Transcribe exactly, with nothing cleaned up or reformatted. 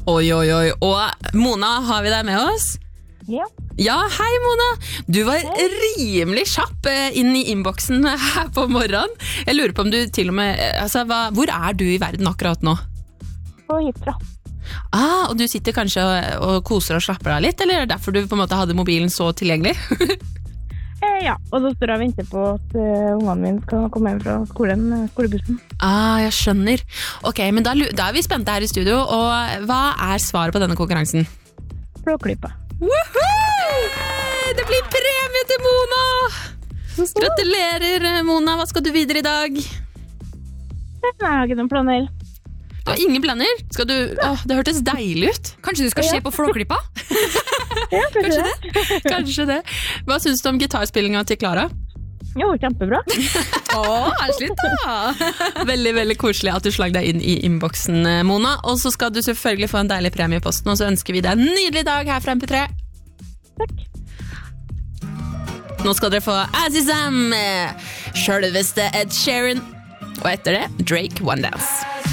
Oi, oi, oi. Og Mona, har vi deg med oss? Ja. Ja, hei Mona. Du var rimelig kjapp inn i innboksen her på morgenen. Jeg lurer på om du til og med, altså, hva, hvor er du i verden akkurat nå? På Hitra. Ah, og du sitter kanskje og, og koser og slapper deg litt, eller er det derfor du på en måte hadde mobilen så tilgjengelig? eh, ja, og så står jeg og venter på at uh, ungene mine skal komme hjem fra skolen, skolebussen. Ah, jeg skjønner. Ok, men da, da er vi spente her i studio, og hva er svaret på denne konkurransen? Flåklypa. Woohoo! Det blir premie til Mona! Gratulerer, Mona. Hva skal du videre i dag? Nei, jeg har ikke noen planer. Du har ingen planer? Skal du... Åh, det hørtes deilig ut. Kanskje du skal se på Flåklypa? Ja, kanskje, Kanskje det. det? Kanskje det. Hva synes du om gitarspillingen til Clara? Jo, kjempebra. Åh, slutt da! Veldig, veldig koselig at du slag deg inn i innboksen, Mona. Og så skal du selvfølgelig få en deilig premie i posten, og så ønsker vi deg en nydelig dag her fra M P tre. Takk. Nå skal dere få Azizam, selveste Ed Sheeran, og etter det Drake One Dance.